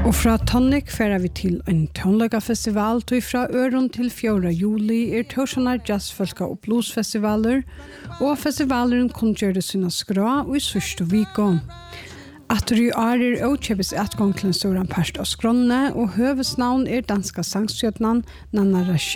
Og fra Tonic færer vi til en tonleggafestival, og fra Øron til 4. juli Torsanar jazzfolka og bluesfestivaler, og festivaleren kunne gjøre det sine skra og i sørste viko. Atter i år åkjøpes etgang til en stor part av skrånne, og høvesnavn danska sangstjøtnan Nanna Rashid.